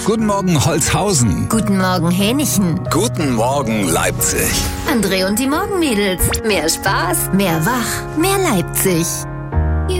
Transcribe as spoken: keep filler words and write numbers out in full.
Guten Morgen, Holzhausen. Guten Morgen, Hänichen. Guten Morgen, Leipzig. André und die Morgenmädels. Mehr Spaß, mehr Wach, mehr Leipzig.